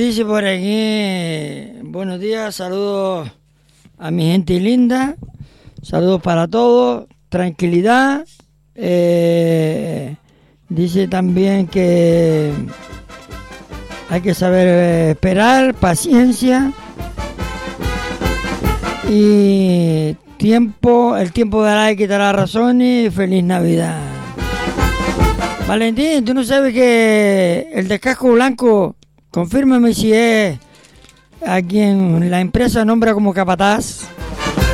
Dice por aquí, buenos días, saludos a mi gente linda, saludos para todos, tranquilidad. Dice también que hay que saber esperar, paciencia y el tiempo dará y quitará razón y feliz Navidad. Valentín, ¿tú no sabes que el de casco blanco, confírmame si es a quien la empresa nombra como capataz?